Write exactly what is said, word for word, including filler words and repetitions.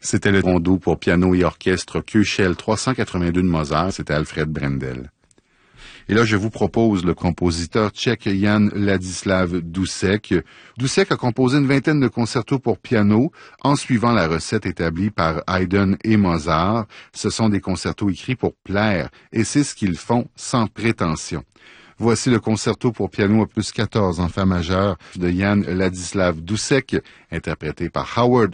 C'était le rondo pour piano et orchestre Köchel trois cent quatre-vingt-deux de Mozart, c'était Alfred Brendel. Et là, je vous propose le compositeur tchèque Jan Ladislav Dušek. Dušek a composé une vingtaine de concertos pour piano en suivant la recette établie par Haydn et Mozart. Ce sont des concertos écrits pour plaire, et c'est ce qu'ils font sans prétention. Voici le concerto pour piano opus quatorze en fa majeur de Jan Ladislav Dušek, interprété par Howard